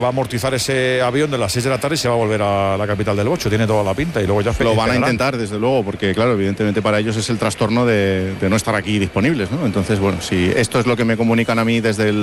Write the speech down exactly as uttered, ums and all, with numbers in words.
va a amortizar ese avión de las seis de la tarde y se va a volver a la capital del Bocho. Tiene toda la pinta y luego ya lo van a intentar, desde luego, porque claro, evidentemente para ellos es el trastorno de, de no estar aquí disponibles, ¿no? Entonces, bueno, si esto es lo que me comunican a mí desde el